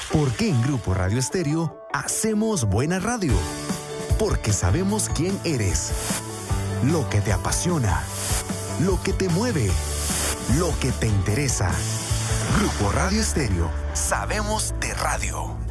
¿Por qué en Grupo Radio Estéreo hacemos buena radio? Porque sabemos quién eres, lo que te apasiona, lo que te mueve, lo que te interesa. Grupo Radio Estéreo, sabemos de radio.